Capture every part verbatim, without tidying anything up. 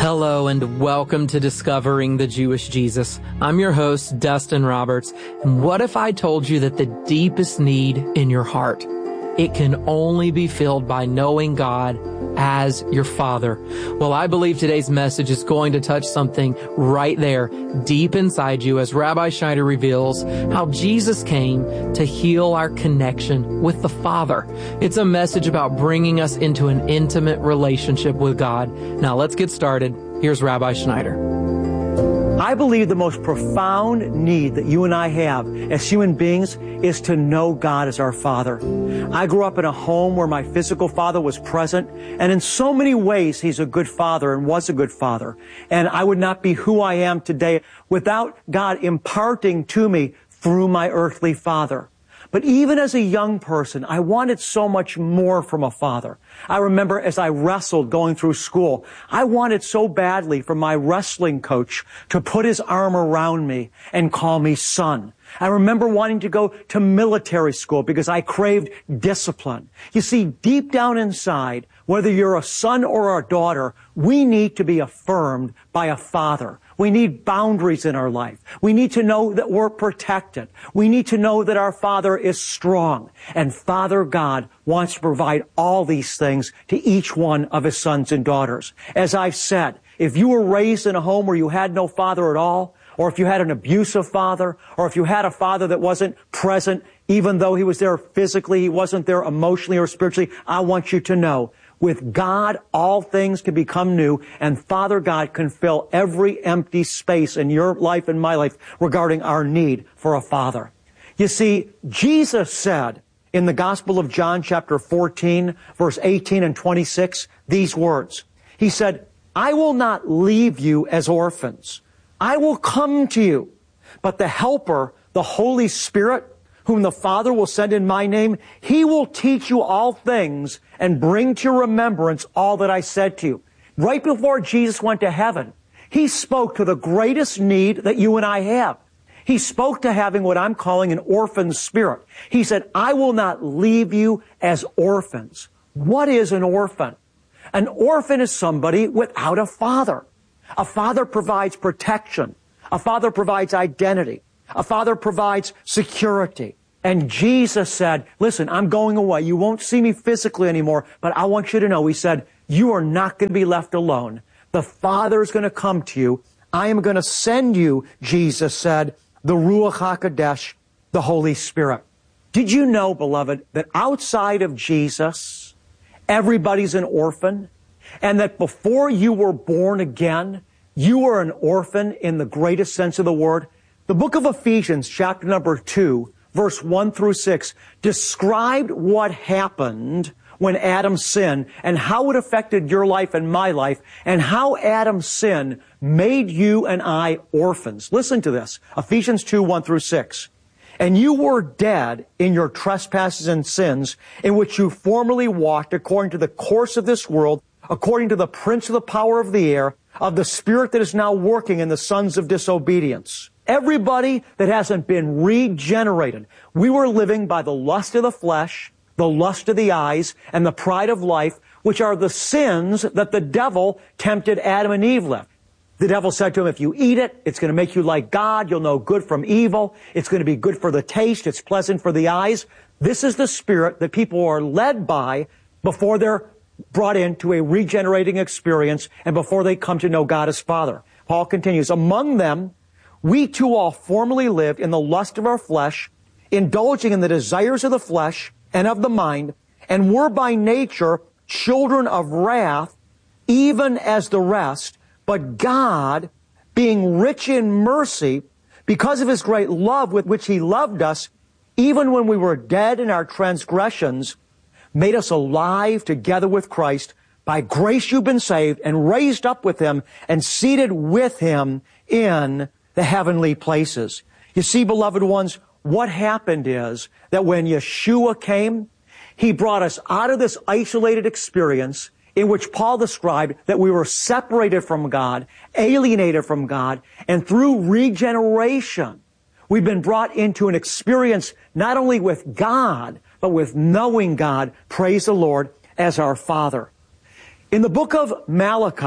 Hello and welcome to Discovering the Jewish Jesus. I'm your host, Dustin Roberts. And what if I told you that the deepest need in your heart, it can only be filled by knowing God as your Father? Well, I believe today's message is going to touch something right there, deep inside you, as Rabbi Schneider reveals how Jesus came to heal our connection with the Father. It's a message about bringing us into an intimate relationship with God. Now, let's get started. Here's Rabbi Schneider. I believe the most profound need that you and I have as human beings is to know God as our Father. I grew up in a home where my physical father was present, and in so many ways he's a good father and was a good father. And I would not be who I am today without God imparting to me through my earthly father. But even as a young person, I wanted so much more from a father. I remember as I wrestled going through school, I wanted so badly for my wrestling coach to put his arm around me and call me son. I remember wanting to go to military school because I craved discipline. You see, deep down inside, whether you're a son or a daughter, we need to be affirmed by a father. We need boundaries in our life. We need to know that we're protected. We need to know that our Father is strong. And Father God wants to provide all these things to each one of His sons and daughters. As I've said, if you were raised in a home where you had no father at all, or if you had an abusive father, or if you had a father that wasn't present, even though he was there physically, he wasn't there emotionally or spiritually, I want you to know, with God, all things can become new, and Father God can fill every empty space in your life and my life regarding our need for a father. You see, Jesus said in the Gospel of John, chapter fourteen, verse eighteen and twenty-six, these words. He said, I will not leave you as orphans. I will come to you. But the Helper, the Holy Spirit, whom the Father will send in my name, He will teach you all things and bring to your remembrance all that I said to you. Right before Jesus went to heaven, He spoke to the greatest need that you and I have. He spoke to having what I'm calling an orphan spirit. He said, I will not leave you as orphans. What is an orphan? An orphan is somebody without a father. A father provides protection. A father provides identity. A father provides security. And Jesus said, listen, I'm going away. You won't see me physically anymore, but I want you to know, He said, you are not going to be left alone. The Father is going to come to you. I am going to send you, Jesus said, the Ruach HaKodesh, the Holy Spirit. Did you know, beloved, that outside of Jesus, everybody's an orphan? And that before you were born again, you were an orphan in the greatest sense of the word? The book of Ephesians, chapter number two, verse one through six, described what happened when Adam sinned and how it affected your life and my life and how Adam's sin made you and I orphans. Listen to this. Ephesians two, one through six. And you were dead in your trespasses and sins in which you formerly walked according to the course of this world, according to the prince of the power of the air, of the spirit that is now working in the sons of disobedience. Everybody that hasn't been regenerated. We were living by the lust of the flesh, the lust of the eyes, and the pride of life, which are the sins that the devil tempted Adam and Eve with. The devil said to him, if you eat it, it's going to make you like God. You'll know good from evil. It's going to be good for the taste. It's pleasant for the eyes. This is the spirit that people are led by before they're brought into a regenerating experience and before they come to know God as Father. Paul continues, among them, we too all formerly lived in the lust of our flesh, indulging in the desires of the flesh and of the mind, and were by nature children of wrath, even as the rest. But God, being rich in mercy, because of His great love with which He loved us, even when we were dead in our transgressions, made us alive together with Christ. By grace you've been saved and raised up with Him and seated with Him in the heavenly places. You see, beloved ones, what happened is that when Yeshua came, He brought us out of this isolated experience in which Paul described that we were separated from God, alienated from God, and through regeneration, we've been brought into an experience not only with God, but with knowing God, praise the Lord, as our Father. In the book of Malachi,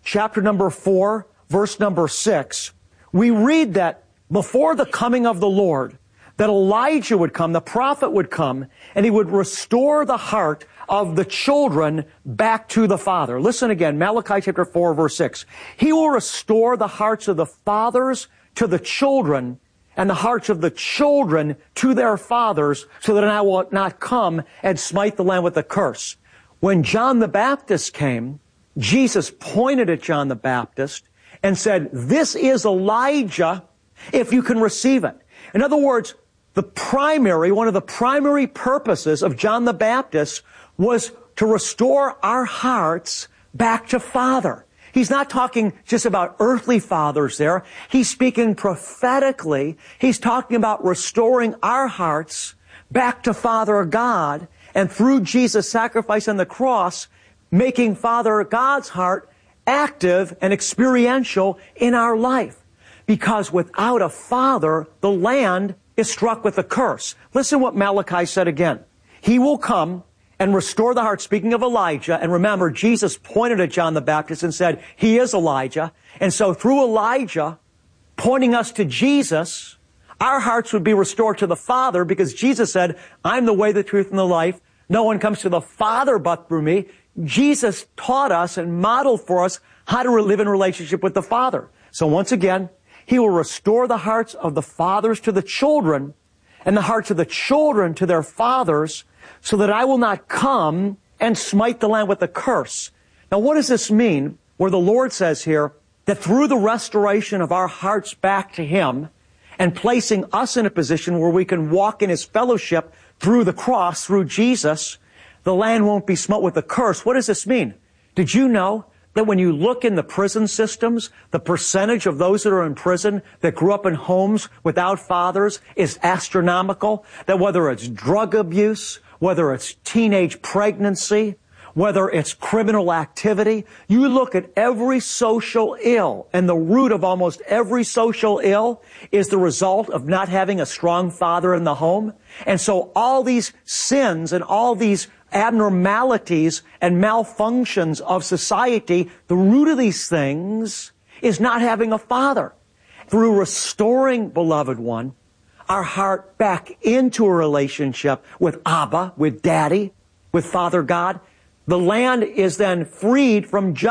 chapter number four, verse number six, we read that before the coming of the Lord, that Elijah would come, the prophet would come, and he would restore the heart of the children back to the father. Listen again, Malachi chapter four, verse six. He will restore the hearts of the fathers to the children, and the hearts of the children to their fathers, so that I will not come and smite the land with a curse. When John the Baptist came, Jesus pointed at John the Baptist and said, this is Elijah, if you can receive it. In other words, the primary, one of the primary purposes of John the Baptist was to restore our hearts back to Father. He's not talking just about earthly fathers there. He's speaking prophetically. He's talking about restoring our hearts back to Father God, and through Jesus' sacrifice on the cross, making Father God's heart active and experiential in our life. Because without a father, the land is struck with a curse. Listen what Malachi said again. He will come and restore the heart, speaking of Elijah. And remember, Jesus pointed at John the Baptist and said, he is Elijah. And so through Elijah, pointing us to Jesus, our hearts would be restored to the Father, because Jesus said, I'm the way, the truth, and the life. No one comes to the Father but through me. Jesus taught us and modeled for us how to live in relationship with the Father. So once again, he will restore the hearts of the fathers to the children, and the hearts of the children to their fathers, so that I will not come and smite the land with a curse. Now, what does this mean, where the Lord says here that through the restoration of our hearts back to Him and placing us in a position where we can walk in His fellowship through the cross, through Jesus, the land won't be smote with a curse? What does this mean? Did you know that when you look in the prison systems, the percentage of those that are in prison that grew up in homes without fathers is astronomical? That whether it's drug abuse, whether it's teenage pregnancy, whether it's criminal activity, you look at every social ill, and the root of almost every social ill is the result of not having a strong father in the home. And so all these sins and all these abnormalities and malfunctions of society, the root of these things is not having a father. Through restoring, beloved one, our heart back into a relationship with Abba, with Daddy, with Father God, the land is then freed from judgment.